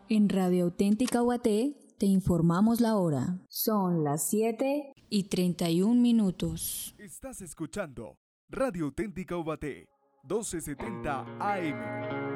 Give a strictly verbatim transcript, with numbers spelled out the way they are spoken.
En Radio Auténtica Ubaté te informamos la hora. Son las siete y treinta y un minutos. Estás escuchando Radio Auténtica Ubaté, doce setenta A M.